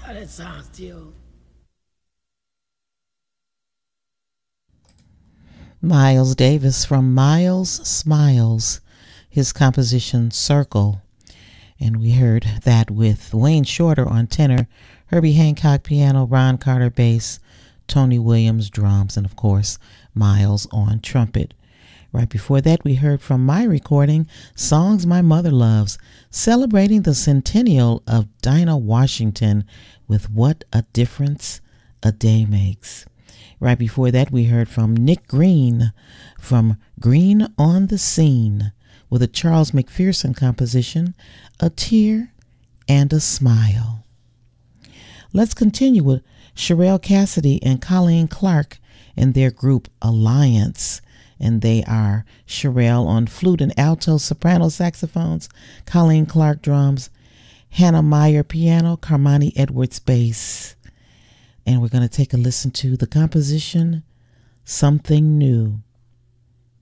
that sounds still. Miles Davis from Miles Smiles, his composition Circle. And we heard that with Wayne Shorter on tenor, Herbie Hancock piano, Ron Carter bass, Tony Williams drums, and of course, Miles on trumpet. Right before that, we heard from my recording, Songs My Mother Loves, celebrating the centennial of Dinah Washington with What a Difference a Day Makes. Right before that, we heard from Nick Green from Green on the Scene with a Charles McPherson composition, A Tear and a Smile. Let's continue with Sherelle Cassidy and Colleen Clark and their group Alliance. And they are Sherelle on flute and alto soprano saxophones, Colleen Clark drums, Hannah Meyer piano, Carmani Edwards bass. And we're going to take a listen to the composition, Something New.